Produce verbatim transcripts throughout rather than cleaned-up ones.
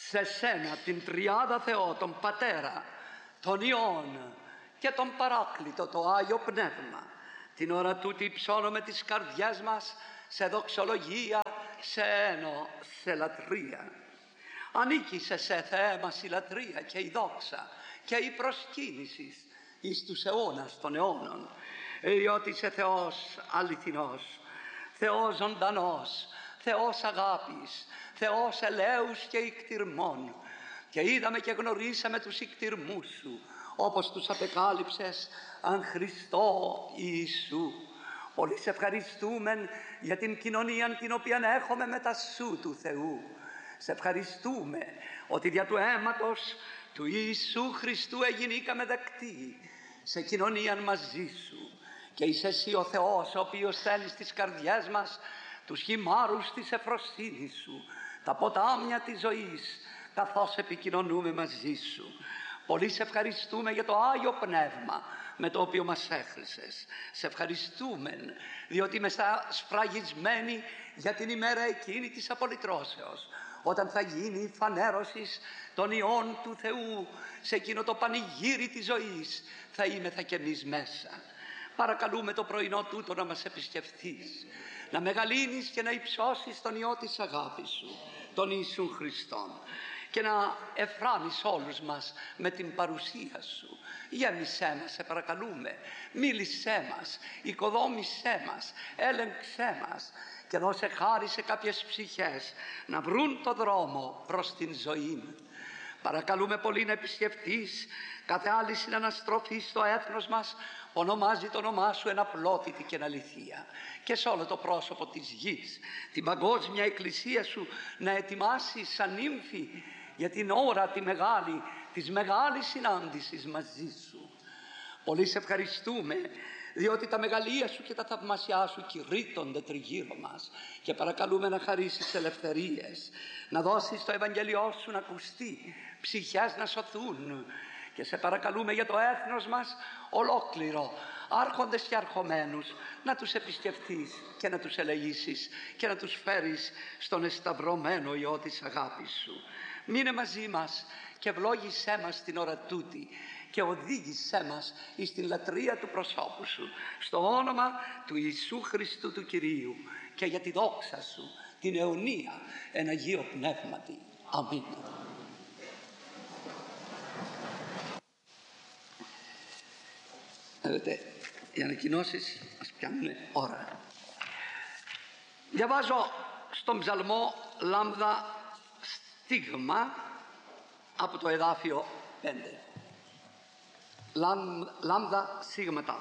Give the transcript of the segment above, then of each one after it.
σε σένα την τριάδα Θεό, τον Πατέρα, τον Υιόν και τον Παράκλητο, το Άγιο Πνεύμα, την ώρα τούτη υψώνουμε τις καρδιές μας σε δοξολογία, σε ένο, σε λατρεία. Ανήκει σε σε Θεέ μας η λατρεία και η δόξα και η προσκύνηση εις τους αιώνας των αιώνων, διότι είσαι Θεός αληθινός, Θεός ζωντανός, Θεός αγάπης, Θεός ελέους και ικτυρμών, και είδαμε και γνωρίσαμε τους ικτυρμούς Σου, όπως τους απεκάλυψες αν Χριστό Ιησού. Πολύ σε ευχαριστούμε για την κοινωνία την οποία έχουμε μετά Σου του Θεού. Σε ευχαριστούμε ότι δια του αίματος του Ιησού Χριστού εγινήκαμε δεκτοί σε κοινωνία μαζί Σου, και είσαι Εσύ ο Θεός ο οποίος στέλνεις στις καρδιές μας τους χυμάρους της ευφροσύνης Σου, τα ποτάμια της ζωής, καθώς επικοινωνούμε μαζί Σου. Πολύ σε ευχαριστούμε για το Άγιο Πνεύμα με το οποίο μας έχρισες. Σε ευχαριστούμε διότι είμαστε σφραγισμένοι για την ημέρα εκείνη της απολυτρώσεως, όταν θα γίνει η φανέρωση των Υιών του Θεού σε εκείνο το πανηγύρι της ζωής. Θα είμεθα κι εμείς μέσα. Παρακαλούμε το πρωινό τούτο να μας επισκεφθείς, να μεγαλύνεις και να υψώσεις τον Υιό της αγάπης Σου, τον Ιησού Χριστόν, και να εφράνεις όλους μας με την παρουσία Σου. Γέμισέ μας, σε παρακαλούμε, μίλησέ μας, οικοδόμησέ μας, έλεγξέ μας και δώσε χάρη σε κάποιες ψυχές να βρουν το δρόμο προς την ζωή. Παρακαλούμε πολύ να επισκεφτείς κάθε άλλη συναναστροφή στο έθνος μας που ονομάζει το όνομά Σου εν απλότητη και εν αληθεία, και σε όλο το πρόσωπο της γης την παγκόσμια εκκλησία Σου να ετοιμάσει σαν νύμφη για την ώρα τη μεγάλη της μεγάλης συνάντησης μαζί Σου. Πολύ σε ευχαριστούμε διότι τα μεγαλεία Σου και τα θαυμασιά Σου κηρύττονται τριγύρω μας, και παρακαλούμε να χαρίσεις ελευθερίες, να δώσεις το Ευαγγέλιό Σου να ακουστεί, ψυχές να σωθούν, και σε παρακαλούμε για το έθνος μας ολόκληρο, άρχοντες και αρχομένους, να τους επισκεφθείς και να τους ελεήσεις και να τους φέρεις στον εσταυρωμένο Υιό της αγάπης Σου. Μείνε μαζί μας και ευλόγησέ μας την ώρα τούτη και οδήγησέ μας εις την λατρεία του προσώπου Σου, στο όνομα του Ιησού Χριστού του Κυρίου, και για τη δόξα Σου την αιωνία εν Αγίο Πνεύματι. Αμήν. Είδατε, οι ανακοινώσεις μας πιάνουν ώρα. Διαβάζω στον ψαλμό λάμδα στίγμα από το εδάφιο πέντε. Λάμ, λάμδα σίγματα.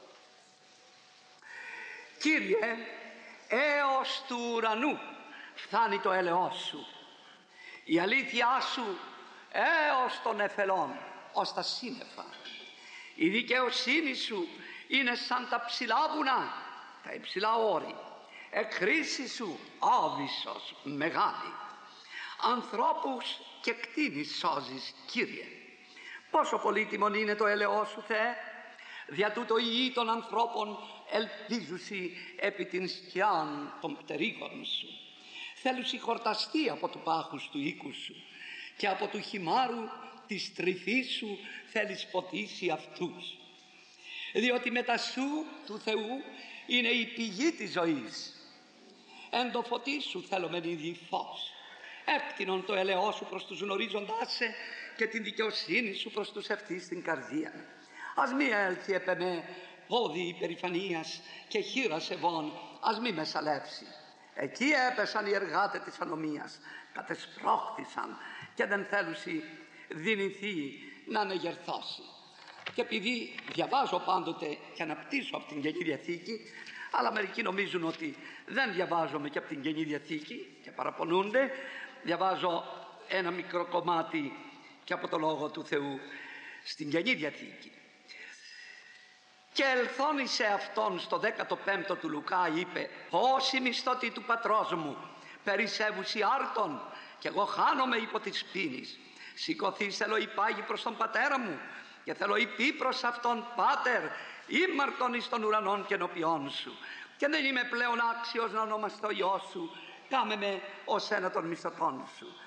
Κύριε, έως του ουρανού φτάνει το έλεος Σου, η αλήθειά Σου έως των εφελών, ως τα σύννεφα. Η δικαιοσύνη Σου είναι σαν τα ψηλά βουνά, τα υψηλά όρη. Εκκρίση Σου άβυσσος μεγάλη. Ανθρώπους και κτήνης σώζεις, Κύριε. Πόσο πολύτιμον είναι το έλεος Σου, Θεέ. Δια τούτο οι ιοί των ανθρώπων ελπίζουσι επί την σκιάν των πτερίγων Σου. Θέλουσι χορταστεί από του πάχους του οίκου Σου, και από του χυμάρου της τρυφής Σου θέλεις ποτίσει αυτούς. Διότι μετά Σου του Θεού είναι η πηγή της ζωής. Εν το φωτί Σου θέλομεν ήδη φως. Έκτινον το έλεος Σου προς τους γνωρίζοντάς Σε και την δικαιοσύνη Σου προς τους ευθύς στην καρδία. Ας μη έλθει επ' εμέ πόδι υπερηφανίας και χείρα σεβών, ας μη με σαλεύσει. Εκεί έπεσαν οι εργάτες της ανομίας, κατεσπρώχθησαν και δεν θέλουσι δυνηθεί να ανεγερθώσει. Και επειδή διαβάζω πάντοτε και αναπτύσσω από την Καινή Διαθήκη, αλλά μερικοί νομίζουν ότι δεν διαβάζομαι και από την Καινή Διαθήκη και παραπονούνται, διαβάζω ένα μικρό κομμάτι και από το Λόγο του Θεού στην Καινή Διαθήκη. Και ελθόν σε αυτόν στο δέκατο πέμπτο του Λουκά είπε: «Πόσοι μισθωτοί του πατρός μου περισσεύουσι άρτων, και εγώ χάνομαι υπό της πίνης. Σηκωθείς θέλω υπάγει προς τον πατέρα μου, και θέλω υπή προς αυτόν: Πάτερ, ήμαρτον εις των ουρανών και ενώπιόν σου, και δεν είμαι πλέον άξιος να ονομαστώ Υιός σου, κάμε με ως ένα των μισθωτών σου».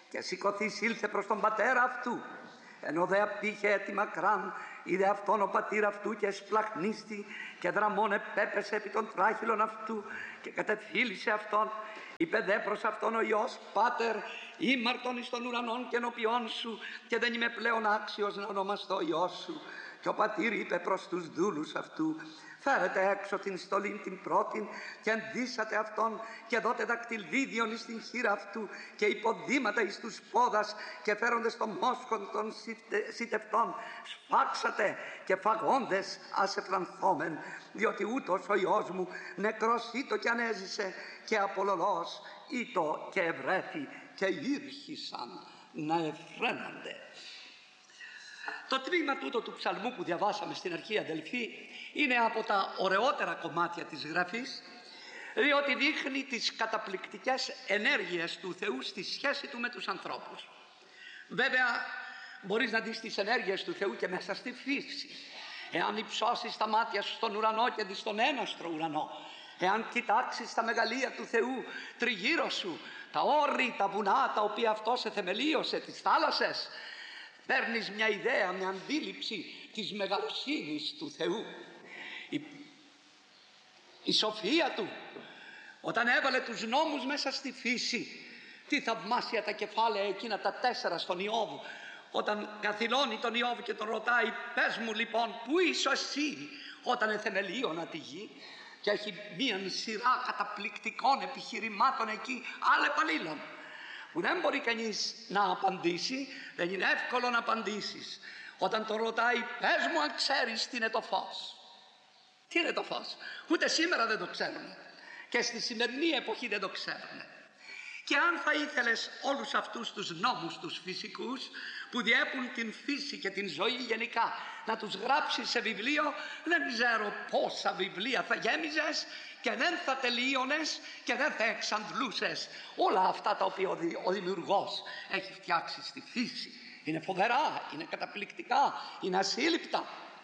Και σηκωθείς ήλθε προς τον πατέρα αυτού. Ενώ δε απήχε έτη μακράν, είδε αυτόν ο πατήρ αυτού και εσπλαχνίστη και δραμών επέπεσε επί των τράχυλων αυτού και κατεφύλισε αυτόν. Είπε δε προς αυτόν ο Υιός: Πάτερ, ήμαρτον εις των ουρανών και ενώπιόν σου, και δεν είμαι πλέον άξιος να ονομαστώ Υιός σου. Και ο πατήρ είπε προς τους δούλους αυτού: Φέρετε έξω την στολήν την πρώτην και ενδύσατε αυτόν και δώτε δακτυλίδιον εις την χείρα αυτού και υποδήματα εις τους πόδας και φέροντες το μόσχον των σιτευτών σφάξατε και φαγόντες ασεφρανθόμεν, διότι ούτως ο Υιός μου νεκρός ήτο και ανέζησε και απολωλός ήτο και ευρέθη και ήρχισαν να εφραίνονται. Το τμήμα τούτο του ψαλμού που διαβάσαμε στην αρχή, αδελφοί, είναι από τα ωραιότερα κομμάτια της Γραφής, διότι δείχνει τις καταπληκτικές ενέργειες του Θεού στη σχέση του με τους ανθρώπους. Βέβαια, μπορείς να δεις τις ενέργειες του Θεού και μέσα στη φύση. Εάν υψώσεις τα μάτια σου στον ουρανό και δεις τον έναστρο ουρανό, εάν κοιτάξεις τα μεγαλεία του Θεού τριγύρω σου, τα όρη, τα βουνά τα οποία αυτός εθεμελίωσε, τις θάλασσες, παίρνεις μια ιδέα, μια αντίληψη της μεγαλοσύνης του Θεού. Η, η σοφία του, όταν έβαλε τους νόμους μέσα στη φύση, τι θαυμάσια τα κεφάλαια εκείνα τα τέσσερα στον Ιώβ, όταν καθυλώνει τον Ιώβ και τον ρωτάει: πες μου λοιπόν, πού είσαι εσύ όταν εθεμελίωνα τη γη? Και έχει μία σειρά καταπληκτικών επιχειρημάτων εκεί, άλλε παλίλων, που δεν μπορεί κανείς να απαντήσει, δεν είναι εύκολο να απαντήσεις. Όταν τον ρωτάει: πες μου αν ξέρεις τι είναι το φως. Τι είναι το φως? Ούτε σήμερα δεν το ξέρουν και στη σημερινή εποχή δεν το ξέρουν. Και αν θα ήθελες όλους αυτούς τους νόμους τους φυσικούς που διέπουν την φύση και την ζωή γενικά να τους γράψεις σε βιβλίο, δεν ξέρω πόσα βιβλία θα γέμιζες και δεν θα τελείωνες και δεν θα εξαντλούσες όλα αυτά τα οποία ο δημιουργός έχει φτιάξει στη φύση. Είναι φοβερά, είναι καταπληκτικά, είναι ασύλληπτα.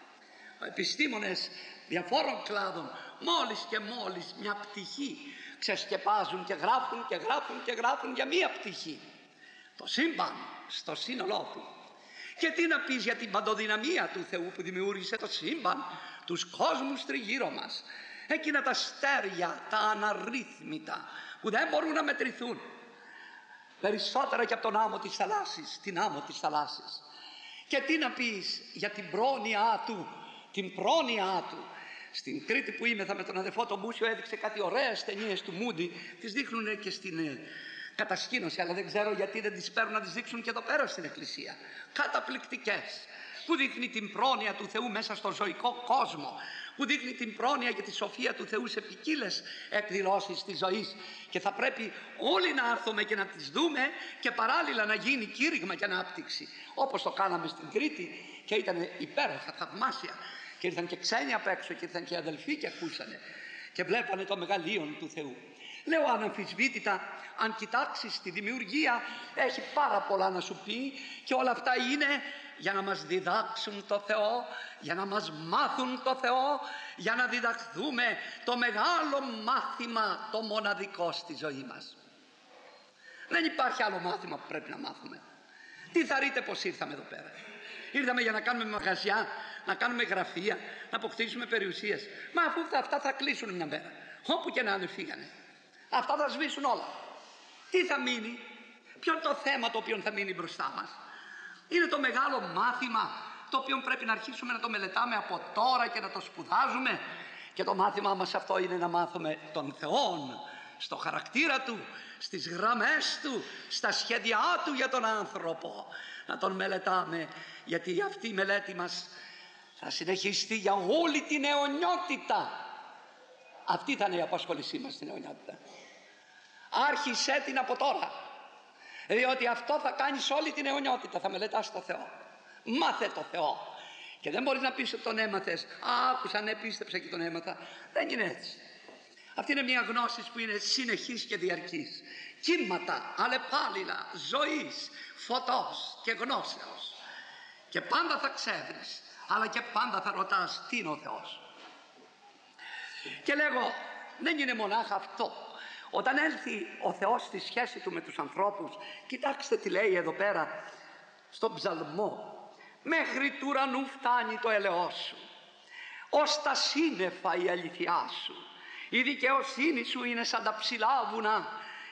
Επιστήμονες διαφόρων κλάδων μόλις και μόλις μια πτυχή ξεσκεπάζουν και γράφουν και γράφουν και γράφουν για μία πτυχή, το σύμπαν στο σύνολό του. Και τι να πεις για την παντοδυναμία του Θεού που δημιούργησε το σύμπαν, τους κόσμους τριγύρω μας, εκείνα τα στέρια, τα αναρρύθμιτα που δεν μπορούν να μετρηθούν, περισσότερα και από τον άμμο της θαλάσσης, την άμμο της θαλάσσης. Και τι να πεις για την πρόνοια του, την πρόνοια του. Στην Κρήτη που είμαι, θα με τον αδερφό τον Μπούσιο, έδειξε κάτι ωραίες ταινίες του Μούντι, τις δείχνουν και στην ε, κατασκήνωση, αλλά δεν ξέρω γιατί δεν τις παίρνουν να τις δείξουν και εδώ πέρα στην εκκλησία. Καταπληκτικές, που δείχνει την πρόνοια του Θεού μέσα στο ζωικό κόσμο, που δείχνει την πρόνοια και τη σοφία του Θεού σε ποικίλες εκδηλώσεις της ζωής, και θα πρέπει όλοι να έρθουμε και να τις δούμε και παράλληλα να γίνει κήρυγμα και ανάπτυξη, όπως το κάναμε στην Κρήτη και ήταν υπέροχα, θαυμάσια. Και ήρθαν και ξένοι απ' έξω και ήρθαν και αδελφοί και ακούσανε και βλέπανε το μεγαλείον του Θεού. Λέω αναμφισβήτητα, αν κοιτάξεις τη δημιουργία, έχει πάρα πολλά να σου πει και όλα αυτά είναι για να μας διδάξουν το Θεό, για να μας μάθουν το Θεό, για να διδαχθούμε το μεγάλο μάθημα, το μοναδικό στη ζωή μας. Δεν υπάρχει άλλο μάθημα που πρέπει να μάθουμε. Τι θα ρείτε πως ήρθαμε εδώ πέρα? Ήρθαμε για να κάνουμε μαγαζιά, να κάνουμε γραφεία, να αποκτήσουμε περιουσίες. Μα αφού αυτά θα κλείσουν μια μέρα, όπου και να είναι φύγανε, αυτά θα σβήσουν όλα. Τι θα μείνει? Ποιο είναι το θέμα το οποίο θα μείνει μπροστά μας? Είναι το μεγάλο μάθημα το οποίο πρέπει να αρχίσουμε να το μελετάμε από τώρα και να το σπουδάζουμε. Και το μάθημά μας αυτό είναι να μάθουμε τον Θεόν στο χαρακτήρα Του, στις γραμμές Του, στα σχέδιά Του για τον άνθρωπο. Να τον μελετάμε, γιατί αυτή η μελέτη μας θα συνεχιστεί για όλη την αιωνιότητα. Αυτή θα είναι η απασχόλησή μας στην αιωνιότητα. Άρχισέ την από τώρα, διότι αυτό θα κάνεις όλη την αιωνιότητα. Θα μελετάς το Θεό. Μάθε το Θεό. Και δεν μπορείς να πεις ότι τον έμαθες. Α, άκουσα, ναι, πίστεψα και τον έμαθα. Δεν είναι έτσι. Αυτή είναι μια γνώση που είναι συνεχής και διαρκής. Κύματα αλλεπάλληλα ζωής, φωτός και γνώσεως. Και πάντα θα ξέρεις, αλλά και πάντα θα ρωτάς τι είναι ο Θεός. Και λέγω, δεν είναι μονάχα αυτό, Όταν έλθει ο Θεός στη σχέση του με τους ανθρώπους, κοιτάξτε τι λέει εδώ πέρα στον ψαλμό. Μέχρι του ουρανού φτάνει το έλεος σου, ως τα σύννεφα η αληθειά σου. Η δικαιοσύνη σου είναι σαν τα ψηλά βουνά